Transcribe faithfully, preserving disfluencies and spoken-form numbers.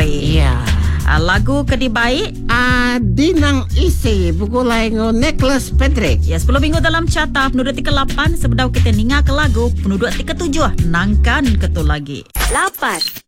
baik. Ya. Uh, lagu Kedi Baik. Ah, dinang isi bugulay ngo Nicholas Patrick. Ya, sepuluh minggu dalam carta penduduk ke lapan sebedau kita ninga ke lagu penduduk ke tujuh nangkan ketu lagi. lapan.